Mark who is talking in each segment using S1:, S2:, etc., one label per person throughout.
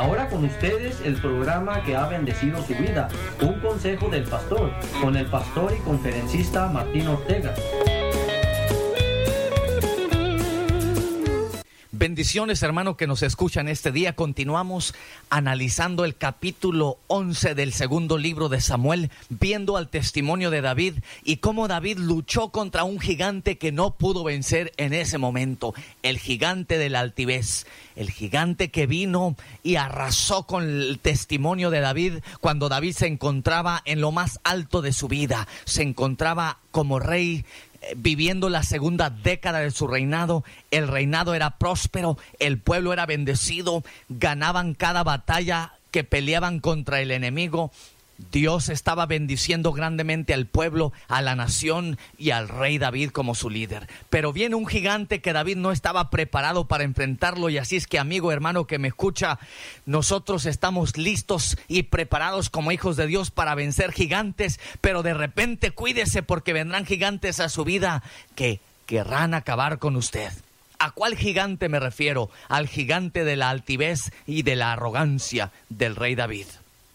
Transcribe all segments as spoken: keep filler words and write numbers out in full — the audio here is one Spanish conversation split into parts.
S1: Ahora con ustedes el programa que ha bendecido su vida, Un Consejo del Pastor, con el pastor y conferencista Martín Ortega.
S2: Bendiciones, hermano, que nos escuchan este día. Continuamos analizando el capítulo once del segundo libro de Samuel, viendo al testimonio de David y cómo David luchó contra un gigante que no pudo vencer en ese momento, el gigante de la altivez, el gigante que vino y arrasó con el testimonio de David cuando David se encontraba en lo más alto de su vida, se encontraba como rey, viviendo la segunda década de su reinado. El reinado era próspero, el pueblo era bendecido, ganaban cada batalla que peleaban contra el enemigo. Dios estaba bendiciendo grandemente al pueblo, a la nación y al rey David como su líder. Pero viene un gigante que David no estaba preparado para enfrentarlo, y así es que, amigo, hermano que me escucha, nosotros estamos listos y preparados como hijos de Dios para vencer gigantes, pero de repente cuídese, porque vendrán gigantes a su vida que querrán acabar con usted. ¿A cuál gigante me refiero? Al gigante de la altivez y de la arrogancia del rey David.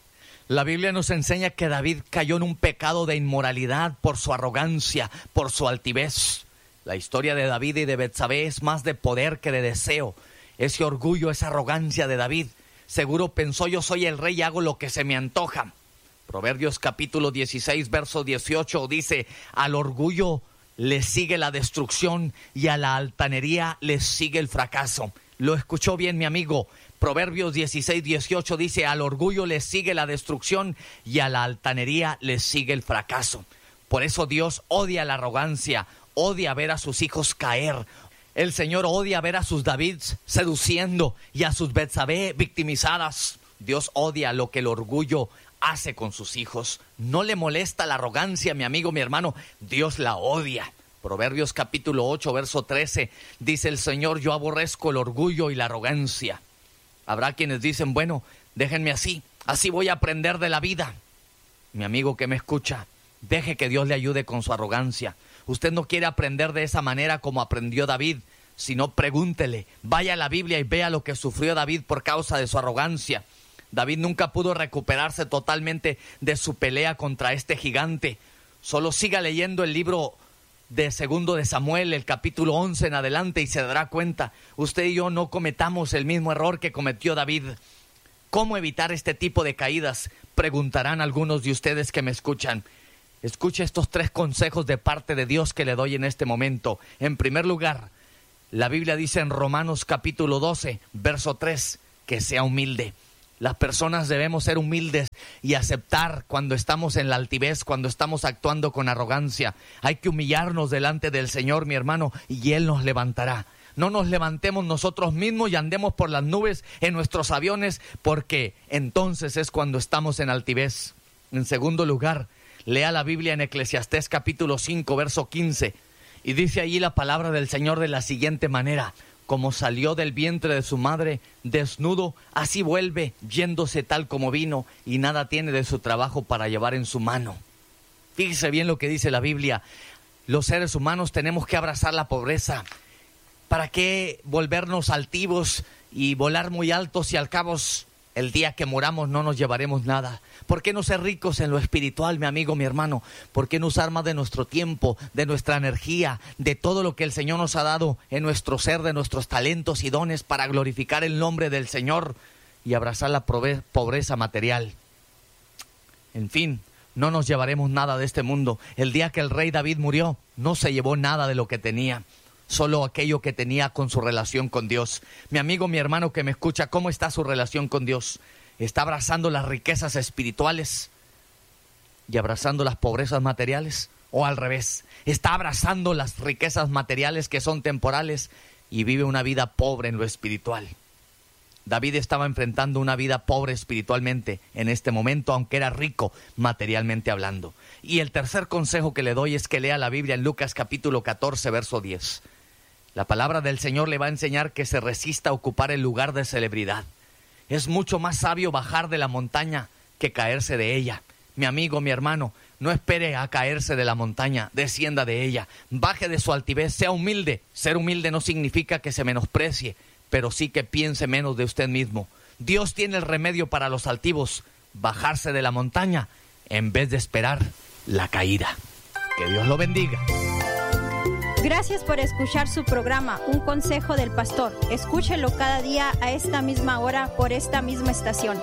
S2: La Biblia nos enseña que David cayó en un pecado de inmoralidad por su arrogancia, por su altivez. La historia de David y de Betsabé es más de poder que de deseo. Ese orgullo, esa arrogancia de David. Seguro pensó: yo soy el rey y hago lo que se me antoja. Proverbios capítulo dieciséis, verso dieciocho dice: al orgullo le sigue la destrucción y a la altanería le sigue el fracaso. Lo escuchó bien, mi amigo. Proverbios dieciséis, dieciocho dice: al orgullo le sigue la destrucción y a la altanería le sigue el fracaso. Por eso Dios odia la arrogancia, odia ver a sus hijos caer. El Señor odia ver a sus Davids seduciendo y a sus Betsabé victimizadas. Dios odia lo que el orgullo hace con sus hijos. No le molesta la arrogancia, mi amigo, mi hermano. Dios la odia. Proverbios capítulo ocho, verso trece dice el Señor: yo aborrezco el orgullo y la arrogancia. Habrá quienes dicen: bueno, déjenme así, así voy a aprender de la vida. Mi amigo que me escucha, deje que Dios le ayude con su arrogancia. Usted no quiere aprender de esa manera como aprendió David, sino pregúntele, vaya a la Biblia y vea lo que sufrió David por causa de su arrogancia. David nunca pudo recuperarse totalmente de su pelea contra este gigante. Solo siga leyendo el libro de segundo de Samuel, el capítulo once en adelante, y se dará cuenta. Usted y yo no cometamos el mismo error que cometió David. ¿Cómo evitar este tipo de caídas? Preguntarán algunos de ustedes que me escuchan. Escuche estos tres consejos de parte de Dios que le doy en este momento. En primer lugar, la Biblia dice en Romanos capítulo doce, verso tres, que sea humilde. Las personas debemos ser humildes y aceptar cuando estamos en la altivez, cuando estamos actuando con arrogancia. Hay que humillarnos delante del Señor, mi hermano, y Él nos levantará. No nos levantemos nosotros mismos y andemos por las nubes en nuestros aviones, porque entonces es cuando estamos en altivez. En segundo lugar, lea la Biblia en Eclesiastés capítulo cinco, verso quince, y dice allí la palabra del Señor de la siguiente manera: como salió del vientre de su madre desnudo, así vuelve yéndose tal como vino, y nada tiene de su trabajo para llevar en su mano. Fíjese bien lo que dice la Biblia. Los seres humanos tenemos que abrazar la pobreza. ¿Para qué volvernos altivos y volar muy altos si al cabo el día que moramos no nos llevaremos nada? ¿Por qué no ser ricos en lo espiritual, mi amigo, mi hermano? ¿Por qué no usar más de nuestro tiempo, de nuestra energía, de todo lo que el Señor nos ha dado en nuestro ser, de nuestros talentos y dones, para glorificar el nombre del Señor y abrazar la pobreza material? En fin, no nos llevaremos nada de este mundo. El día que el rey David murió, no se llevó nada de lo que tenía, solo aquello que tenía con su relación con Dios. Mi amigo, mi hermano que me escucha, ¿cómo está su relación con Dios? ¿Está abrazando las riquezas espirituales y abrazando las pobrezas materiales? ¿O al revés? ¿Está abrazando las riquezas materiales que son temporales y vive una vida pobre en lo espiritual? David estaba enfrentando una vida pobre espiritualmente en este momento, aunque era rico materialmente hablando. Y el tercer consejo que le doy es que lea la Biblia en Lucas capítulo catorce, verso diez. La palabra del Señor le va a enseñar que se resista a ocupar el lugar de celebridad. Es mucho más sabio bajar de la montaña que caerse de ella. Mi amigo, mi hermano, no espere a caerse de la montaña, descienda de ella, baje de su altivez, sea humilde. Ser humilde no significa que se menosprecie, pero sí que piense menos de usted mismo. Dios tiene el remedio para los altivos: bajarse de la montaña en vez de esperar la caída. Que Dios lo bendiga.
S3: Gracias por escuchar su programa, Un Consejo del Pastor. Escúchelo cada día a esta misma hora por esta misma estación.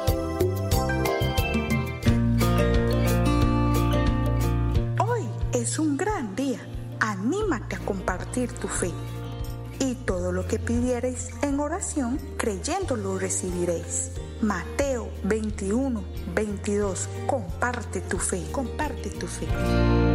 S4: Hoy es un gran día. Anímate a compartir tu fe. Y todo lo que pidiereis en oración, creyendo lo recibiréis. Mateo veintiuno, veintidós. Comparte tu fe, comparte tu fe.